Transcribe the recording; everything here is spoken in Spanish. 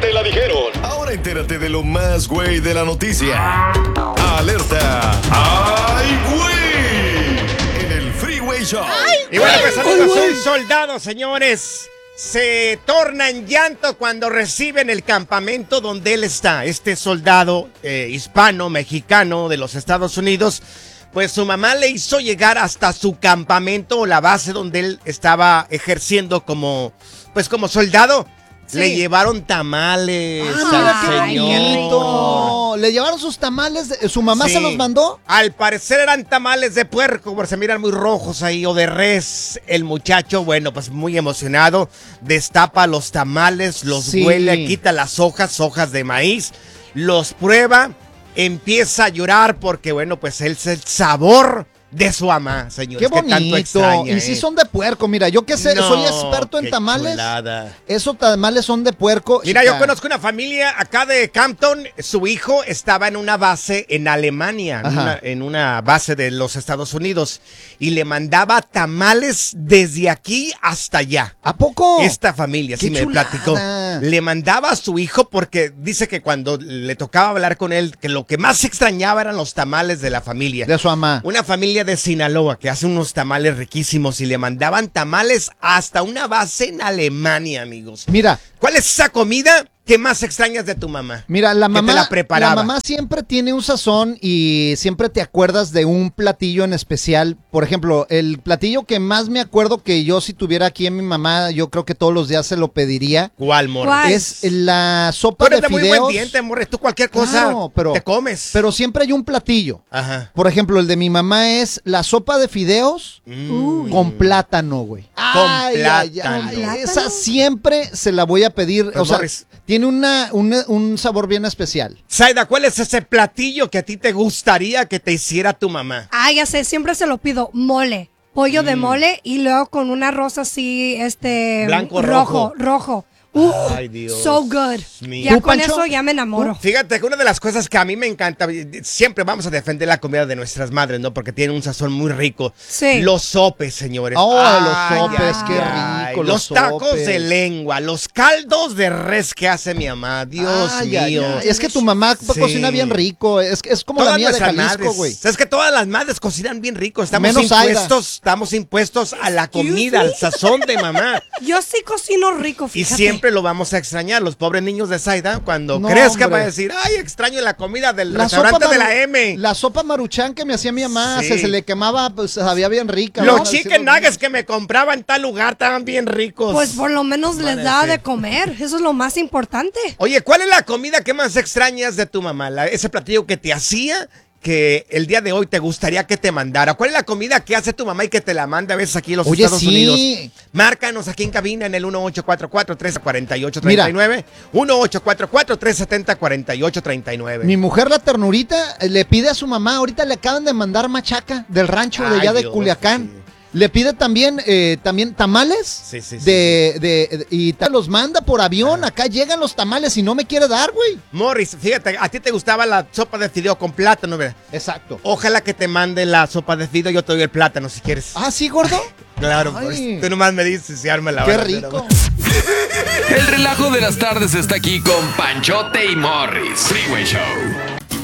te la dijeron. Ahora entérate de lo más güey de la noticia. ¡Alerta! ¡Ay, güey! En el Freeway Show. Y bueno, pues un soldado, señores, se torna en llanto cuando reciben el campamento donde él está. Este soldado hispano, mexicano de los Estados Unidos, pues su mamá le hizo llegar hasta su campamento o la base donde él estaba ejerciendo como soldado. Sí. Le llevaron tamales al señor. Le llevaron sus tamales, ¿su mamá se los mandó? Al parecer eran tamales de puerco, porque se miran muy rojos ahí, o de res. El muchacho, bueno, pues muy emocionado, destapa los tamales, los huele, quita las hojas de maíz, los prueba, empieza a llorar porque, bueno, pues es el sabor de su mamá, señores. Qué bonito. Tanto extraña, y si son de puerco, mira, yo que sé, soy experto en tamales. Chulada. Esos tamales son de puerco. Mira, yo conozco una familia acá de Campton. Su hijo estaba en una base en Alemania, en una base de los Estados Unidos, y le mandaba tamales desde aquí hasta allá. ¿A poco? Esta familia, sí me platicó. Le mandaba a su hijo porque dice que cuando le tocaba hablar con él, que lo que más extrañaba eran los tamales de la familia. De su mamá. Una familia de Sinaloa que hace unos tamales riquísimos y le mandaban tamales hasta una base en Alemania, amigos. Mira. ¿Cuál es esa comida que más extrañas de tu mamá? Mira, la mamá, te la preparaba. La mamá siempre tiene un sazón y siempre te acuerdas de un platillo en especial. Por ejemplo, el platillo que más me acuerdo que yo si tuviera aquí en mi mamá, yo creo que todos los días se lo pediría. ¿Cuál, Morris? Es la sopa de fideos. Tú eres de muy buen diente, Morris. Tú cualquier cosa te comes. Pero siempre hay un platillo. Ajá. Por ejemplo, el de mi mamá es la sopa de fideos con plátano, güey. Con plátano. Esa siempre se la voy a pedir. Pues, o sea, Morris, tiene un sabor bien especial. Zaida, ¿cuál es ese platillo que a ti te gustaría que te hiciera tu mamá? Ya sé, siempre se lo pido, mole. Pollo de mole y luego con un arroz así, blanco, rojo. Ay, Dios. So good. Mío. Ya con eso ya me enamoro. Fíjate que una de las cosas que a mí me encanta, siempre vamos a defender la comida de nuestras madres, ¿no? Porque tienen un sazón muy rico. Sí. Los sopes, señores. Los sopes, qué rico. Los tacos de lengua, los caldos de res que hace mi mamá. Dios mío. Es que tu mamá cocina bien rico. Es como todas la mía de Jalisco, güey. Es que todas las madres cocinan bien rico. Estamos impuestos a la comida, al sazón de mamá. Yo sí cocino rico, fíjate. Y siempre lo vamos a extrañar. Los pobres niños de Zaida, cuando crezca, va a decir, ay, extraño la comida del restaurante de la M. La sopa Maruchan que me hacía mi mamá, se le quemaba, pues sabía bien rica. Los chicken nuggets que me compraba en tal lugar estaban bien ricos. Pues por lo menos les daba de comer. Eso es lo más importante. Oye, ¿cuál es la comida que más extrañas de tu mamá? Ese platillo que te hacía, que el día de hoy te gustaría que te mandara. ¿Cuál es la comida que hace tu mamá y que te la manda a veces aquí en los Estados Unidos? Márcanos aquí en cabina en el 1844-348-39. 1844-370-4839. Mi mujer, la ternurita, le pide a su mamá, ahorita le acaban de mandar machaca del rancho de allá de Culiacán. Sí. Le pide también tamales y los manda por avión. Acá llegan los tamales y no me quiere dar, güey. Morris, fíjate, a ti te gustaba la sopa de fideo con plátano, ¿verdad? Exacto. Ojalá que te mande la sopa de fideo, yo te doy el plátano si quieres. ¿Ah, sí, gordo? Claro, Morris. Tú nomás me dices si arma la hora. Qué rico. El relajo de las tardes está aquí con Panchote y Morris. Freeway Show.